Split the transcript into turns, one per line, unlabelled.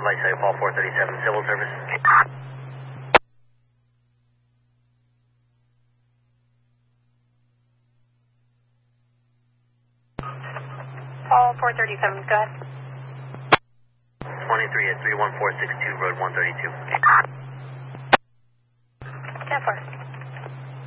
Flight Center, Paul 437, civil service.
Paul 437, go ahead.
23 at 31462, road 132.
10-4.